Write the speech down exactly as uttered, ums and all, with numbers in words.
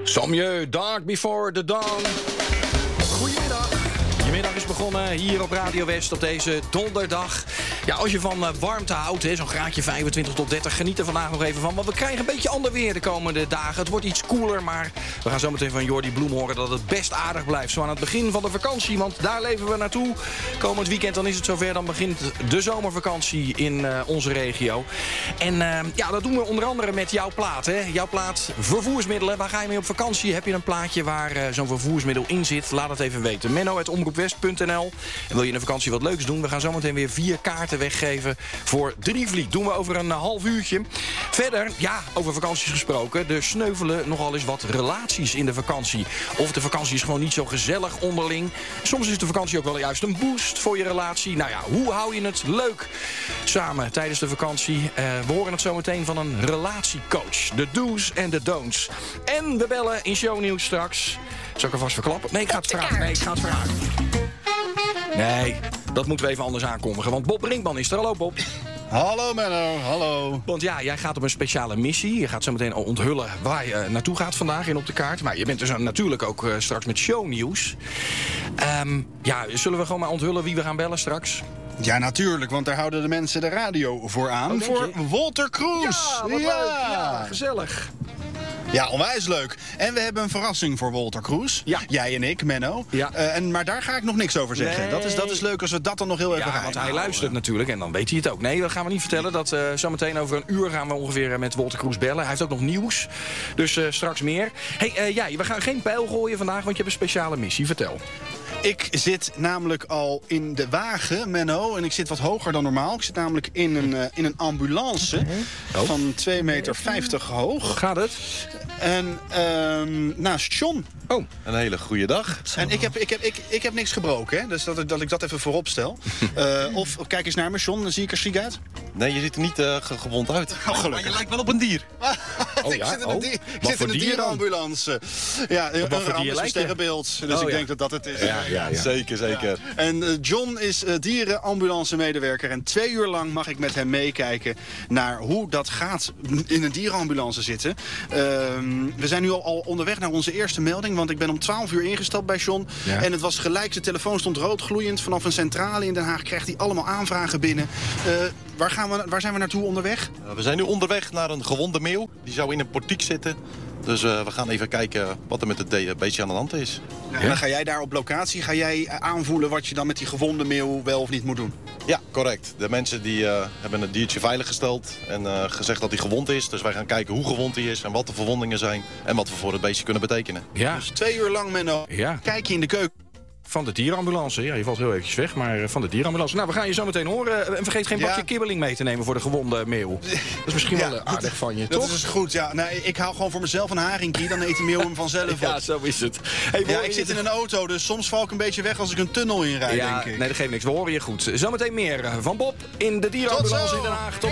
Sommieu, Dark Before the Dawn. Goedemiddag. Je middag is begonnen hier op Radio West op deze donderdag. Ja, als je van uh, warmte houdt, hè, zo'n graadje vijfentwintig tot dertig, geniet er vandaag nog even van. Want we krijgen een beetje ander weer de komende dagen. Het wordt iets koeler, maar we gaan zo meteen van Jordi Bloem horen dat het best aardig blijft. Zo aan het begin van de vakantie, want daar leven we naartoe. Komend weekend, dan is het zover, dan begint de zomervakantie in uh, onze regio. En uh, ja, dat doen we onder andere met jouw plaat, hè. Jouw plaat vervoersmiddelen. Waar ga je mee op vakantie? Heb je een plaatje waar uh, zo'n vervoersmiddel in zit? Laat het even weten. Menno at omroepwest punt n l. En wil je in de vakantie wat leuks doen? We gaan zometeen weer vier kaarten weggeven voor Drievliet. Doen we over een half uurtje. Verder, ja, over vakanties gesproken. Er sneuvelen nogal eens wat relaties in de vakantie. Of de vakantie is gewoon niet zo gezellig onderling. Soms is de vakantie ook wel juist een boost voor je relatie. Nou ja, hoe hou je het leuk samen tijdens de vakantie? Uh, we horen het zometeen van een relatiecoach. De do's en de don'ts. En we bellen in shownieuws straks. Zal ik alvast verklappen? Nee, ik ga het vragen. Nee, ik ga het vragen. Nee, dat moeten we even anders aankondigen. Want Bob Brinkman is er. Hallo, Bob. Hallo Menno, hallo. Want ja, jij gaat op een speciale missie. Je gaat zo meteen al onthullen waar je naartoe gaat vandaag in Op de Kaart. Maar je bent dus natuurlijk ook uh, straks met shownieuws. Um, ja, zullen we gewoon maar onthullen wie we gaan bellen straks? Ja, natuurlijk, want daar houden de mensen de radio voor aan. Oh, voor je? Wolter Kroes. Ja, wat ja. leuk. Ja, gezellig. Ja, onwijs leuk. En we hebben een verrassing voor Wolter Kroes. Ja. Jij en ik, Menno. Ja. Uh, en, maar daar ga ik nog niks over zeggen. Nee. Dat, is, dat is leuk als we dat dan nog heel even Ja, geheim want hij houden. luistert natuurlijk en dan weet hij het ook. Nee, dat gaan we niet vertellen. Dat uh, zometeen over een uur gaan we ongeveer met Wolter Kroes bellen. Hij heeft ook nog nieuws. Dus uh, straks meer. Hey, uh, jij, we gaan geen pijl gooien vandaag, want je hebt een speciale missie. Vertel. Ik zit namelijk al in de wagen, Menno. En ik zit wat hoger dan normaal. Ik zit namelijk in een, uh, in een ambulance oh. van twee meter vijftig hoog. Hoe gaat het? En uh, naast John. Oh. Een hele goede dag. En ik heb, ik, heb, ik, ik heb niks gebroken, hè? Dus dat, dat ik dat even voorop stel. Uh, of kijk eens naar me, John, dan zie ik er ziek uit. Nee, je ziet er niet uh, ge gewond uit. Oh, gelukkig. Maar je lijkt wel op een dier. Oh, ik ja? zit in een, Oh. dier, ik Wat zit voor in een dier dan? dierenambulance. Ja, een wat voor ram dier is een lijkt je? sterrenbeeld. Dus Oh, ik ja. denk dat dat het is. Ja, ja, ja. Zeker, zeker. Ja. En uh, John is uh, dierenambulance-medewerker. En twee uur lang mag ik met hem meekijken naar hoe dat gaat in een dierenambulance zitten. Uh, we zijn nu al, al onderweg naar onze eerste melding. Want ik ben om twaalf uur ingestapt bij John. Ja. En het was gelijk, zijn telefoon stond rood gloeiend. Vanaf een centrale in Den Haag krijgt hij allemaal aanvragen binnen. Uh, waar, gaan we, waar zijn we naartoe onderweg? Uh, we zijn nu onderweg naar een gewonde meeuw. Die zou in een portiek zitten. Dus uh, we gaan even kijken wat er met het beestje aan de hand is. Ja. En dan ga jij daar op locatie, ga jij aanvoelen wat je dan met die gewonde meeuw wel of niet moet doen? Ja, correct. De mensen die uh, hebben het diertje veiliggesteld en uh, gezegd dat hij gewond is. Dus wij gaan kijken hoe gewond hij is en wat de verwondingen zijn. En wat we voor het beestje kunnen betekenen. Ja. Dus twee uur lang, Menno, Ja. kijk je in de keuken. Van de dierenambulance. Ja, je valt heel eventjes weg, maar van de dierenambulance. Nou, we gaan je zo meteen horen. En vergeet geen Ja. bakje kibbeling mee te nemen voor de gewonde meeuw. Dat is misschien Ja, wel uh, aardig van je, Dat toch? is goed, ja. Nee, ik hou gewoon voor mezelf een haringkie, dan eet die meeuw hem vanzelf op. Ja, zo is het. Hey, we Ja, horen ik je- zit in een auto, dus soms val ik een beetje weg als ik een tunnel inrijd, Ja, denk ik. nee, dat geeft niks. We horen je goed. Zometeen meer van Bob in de dierenambulance Tot zo. in Den Haag. Tot